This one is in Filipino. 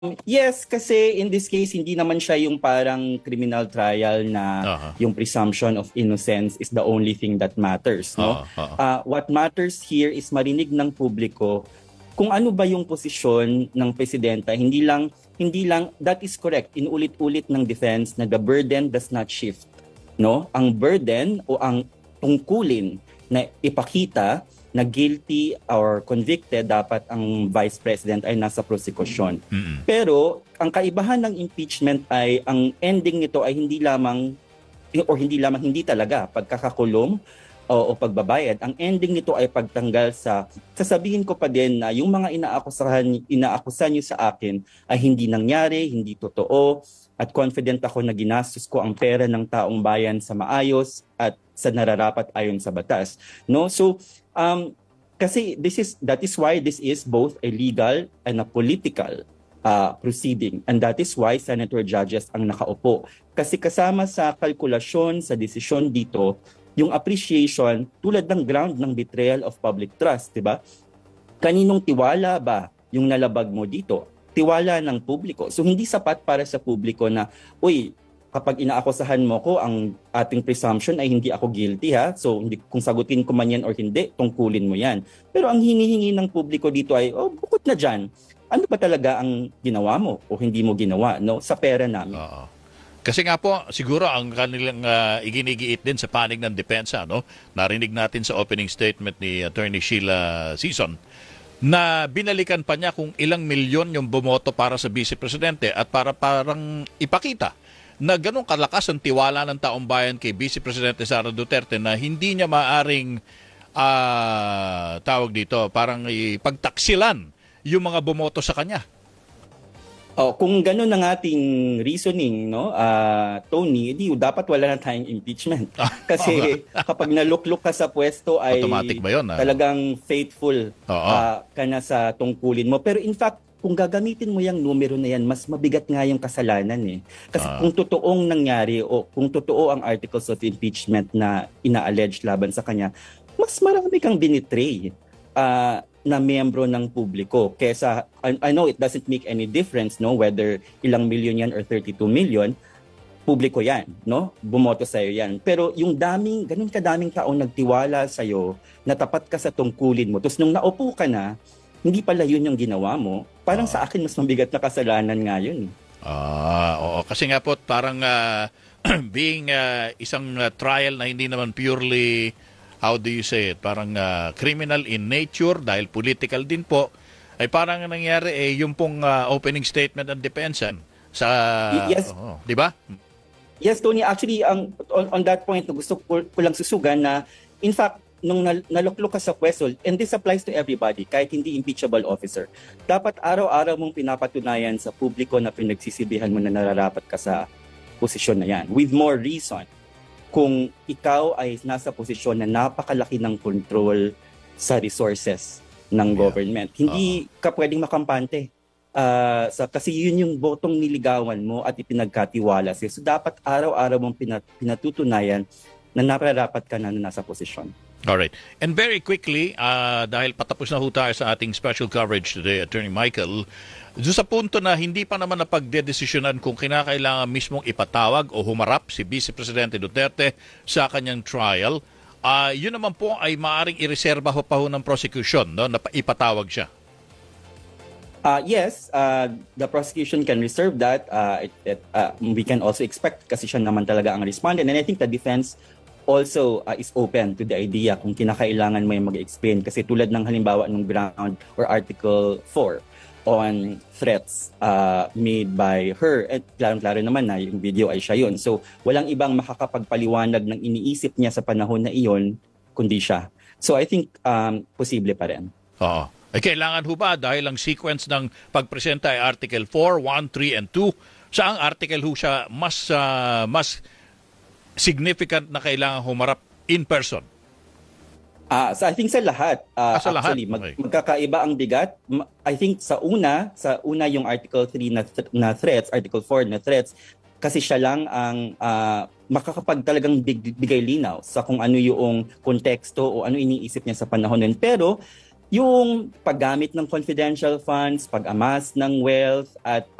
Yes, kasi in this case, hindi naman siya yung parang criminal trial na yung presumption of innocence is the only thing that matters, no? What matters here is marinig ng publiko kung ano ba yung posisyon ng presidenta. Hindi lang that is correct. Inuulit-ulit ng defense na the burden does not shift, no? Ang burden o ang tungkulin na ipakita na guilty or convicted, dapat ang vice president ay nasa prosecution. Pero ang kaibahan ng impeachment ay ang ending nito ay hindi talaga pagkakakulong o pagbabayad. Ang ending nito ay pagtanggal sasabihin ko pa din na yung mga inaakusan niyo sa akin ay hindi nangyari, hindi totoo, at confident ako na ginastos ko ang pera ng taong bayan sa maayos at sa nararapat ayon sa batas, no? So kasi that is why this is both a legal and a political proceeding, and that is why senator judges ang nakaupo, kasi kasama sa kalkulasyon sa desisyon dito yung appreciation tulad ng ground ng betrayal of public trust, di ba? Kaninong tiwala ba yung nalabag mo dito? Tiwala ng publiko. So hindi sapat para sa publiko na, uy, kapag inaakusahan mo ko, ang ating presumption ay hindi ako guilty, ha? So kung sagutin ko man yan or hindi, tungkulin mo yan. Pero ang hingi-hingi ng publiko dito ay, bukod na dyan, ano ba talaga ang ginawa mo o hindi mo ginawa, no, sa pera namin? Kasi nga po, siguro ang kanilang iginigiit din sa panig ng depensa, no? Narinig natin sa opening statement ni Attorney Sheila Sison na binalikan pa niya kung ilang milyon yung bumoto para sa Vice Presidente at parang ipakita na ganun kalakas ang tiwala ng taong bayan kay Vice Presidente Sara Duterte na hindi niya maaring tawag dito, parang ipagtaksilan yung mga bumoto sa kanya. Kung gano'n ang ating reasoning, no, Tony, dapat wala na tayong impeachment. Kasi kapag naluklok ka sa pwesto ay automatic ba yun, talagang faithful ka na sa tungkulin mo. Pero in fact, kung gagamitin mo yung numero na yan, mas mabigat nga yung kasalanan eh. Kasi kung totoong nangyari o kung totoo ang articles of impeachment na ina-allege laban sa kanya, mas marami kang binitray na miyembro ng publiko. Kesa, I know it doesn't make any difference, no, whether ilang milyon yan or 32 million, publiko yan, no? Bumoto sa'yo yan. Pero yung ganun kadaming taong nagtiwala sa'yo, na tapat ka sa tungkulin mo, tapos nung naupo ka na, hindi pala yun yung ginawa mo, parang sa akin mas mabigat na kasalanan nga yun. Oo. Kasi nga po, parang being isang trial na hindi naman purely, how do you say it, parang criminal in nature dahil political din po, ay parang nangyari yung pong opening statement ng depensa sa, yes. Di ba? Yes, Tony, actually, on that point, gusto ko lang susugan na, in fact, nung naluklok ka sa pwesto, and this applies to everybody, kahit hindi impeachable officer, dapat araw-araw mong pinapatunayan sa publiko na pinagsisibihan mo na nararapat ka sa posisyon na yan. With more reason, kung ikaw ay nasa posisyon na napakalaki ng control sa resources ng government. Hindi ka pwedeng makampante. Kasi yun yung botong niligawan mo at ipinagkatiwala sa'yo. So dapat araw-araw mong pinatutunayan na nararapat ka na nasa posisyon. Alright. And very quickly, dahil patapos na ho tayo sa ating special coverage today, Attorney Michael, doon sa punto na hindi pa naman napagdedesisyonan kung kinakailangan mismong ipatawag o humarap si Vice Presidente Duterte sa kanyang trial, yun naman po ay maaaring ireserba pa ho ng prosecution, no, na ipatawag siya. Yes, the prosecution can reserve that. We can also expect kasi siya naman talaga ang respondent. And I think the defense also is open to the idea kung kinakailangan mo yung mag-explain. Kasi tulad ng halimbawa ng ground or Article 4 on threats made by her, at klaro-klaro naman na yung video ay siya yun. So walang ibang makakapagpaliwanag ng iniisip niya sa panahon na iyon kundi siya. So I think posible pa rin. Oo. Ay kailangan ho ba dahil ang sequence ng pagpresenta ay Article 4, 1, 3, and 2, saang article ho siya mas significant na kailangan humarap in person? So I think sa lahat, sa actually, lahat? Okay. Magkakaiba ang bigat. I think sa una yung Article 3 na threats, Article 4 na threats, kasi siya lang ang makakapag talagang bigay linaw sa kung ano yung konteksto o ano iniisip niya sa panahon nun. Pero yung paggamit ng confidential funds, pag-amass ng wealth at